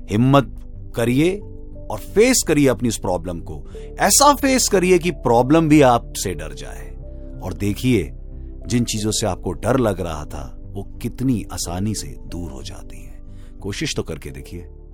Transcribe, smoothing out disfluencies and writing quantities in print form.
हिम्मत करिए और फेस करिए अपनी इस प्रॉब्लम को। ऐसा फेस करिए कि प्रॉब्लम भी आपसे डर जाए, और देखिए जिन चीजों से आपको डर लग रहा था वो कितनी आसानी से दूर हो जाती हैं। कोशिश तो करके देखिए।